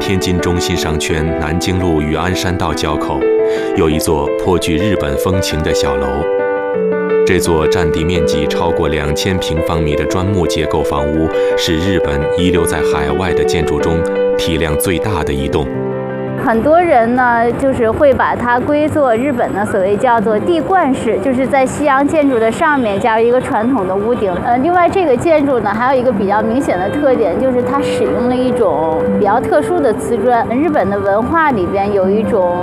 天津中心商圈南京路与鞍山道交口，有一座颇具日本风情的小楼。这座占地面积超过2000平方米的砖木结构房屋，是日本遗留在海外的建筑中体量最大的一栋。 很多人呢，就是会把它归作日本的所谓叫做地冠式，就是在西洋建筑的上面加入一个传统的屋顶。另外这个建筑呢，还有一个比较明显的特点，就是它使用了一种比较特殊的瓷砖。日本的文化里边有一种